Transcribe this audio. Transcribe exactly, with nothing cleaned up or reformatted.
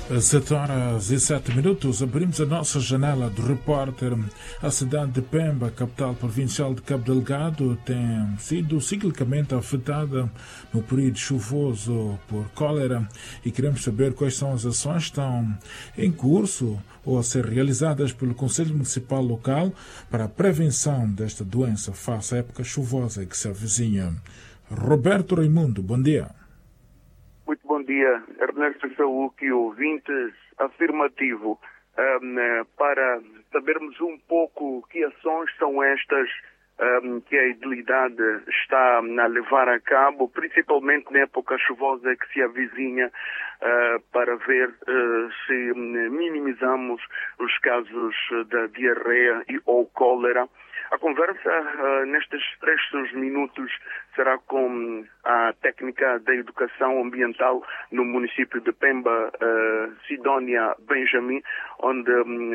sete horas e sete minutos, abrimos a nossa janela do repórter. A cidade de Pemba, capital provincial de Cabo Delgado, tem sido ciclicamente afetada no período chuvoso por cólera e queremos saber quais são as ações que estão em curso ou a ser realizadas pelo Conselho Municipal local para a prevenção desta doença face à época chuvosa que se avizinha. Roberto Raimundo, bom dia. Muito bom dia, Ernesto Saúque, ouvintes, afirmativo. Um, para sabermos um pouco que ações são estas um, que a idilidade está a levar a cabo, principalmente na época chuvosa que se avizinha, uh, para ver uh, se minimizamos os casos da diarreia e ou cólera. A conversa uh, nestes prestes minutos será com a técnica da educação ambiental no município de Pemba, uh, Sidónia Benjamin, onde um,